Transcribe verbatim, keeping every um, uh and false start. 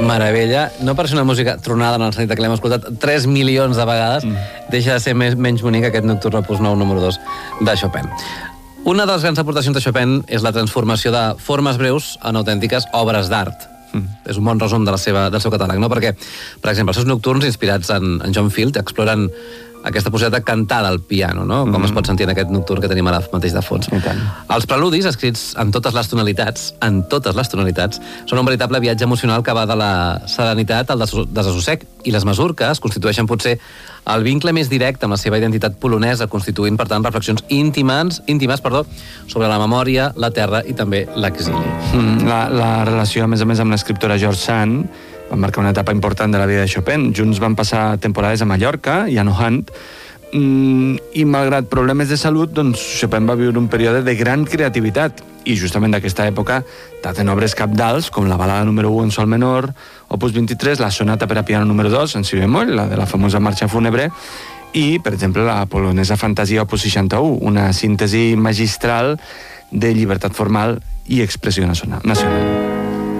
meravella. No per ser una música tronada en el sentit que l'hem escoltat tres milions de vegades, mm. deixa de ser més, menys bonic aquest Nocturne opus nou número dos de Chopin. Una de les grans aportacions de Chopin és la transformació de formes breus en autèntiques obres d'art. Mm. És un bon resum de la seva, del seu catàleg, no? Perquè, per exemple, els seus nocturns inspirats en, en John Field exploren aquesta possibilitat de cantar del piano, no? Com mm. es pot sentir en aquest nocturn que tenim ara mateix de fons. Els preludis, escrits en totes les tonalitats, en totes les tonalitats, són un veritable viatge emocional que va de la serenitat al desassossec, i les masurques constitueixen potser el vincle més directe amb la seva identitat polonesa, constituint, per tant, reflexions íntimes, íntimes perdó, sobre la memòria, la terra i també l'exili. Mm, la, la relació, a més a més, amb l'escriptora George Sand van marcar una etapa important de la vida de Chopin. Junts van passar temporades a Mallorca i a Nohant, mm, i malgrat problemes de salut, doncs Chopin va viure un període de gran creativitat, i justament d'aquesta època daten obres cabdals com la balada número u en sol menor, opus vint-i-tres, la sonata per a piano número dos en si bemoll, la de la famosa marxa fúnebre, i, per exemple, la polonesa fantasia opus seixanta-u, una síntesi magistral de llibertat formal i expressió nacional.